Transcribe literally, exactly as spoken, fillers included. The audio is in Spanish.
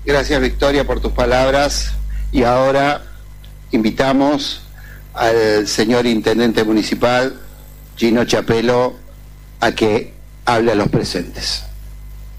Gracias, Victoria, por tus palabras. Y ahora invitamos al señor Intendente Municipal, Gino Chapelo, a que hable a los presentes.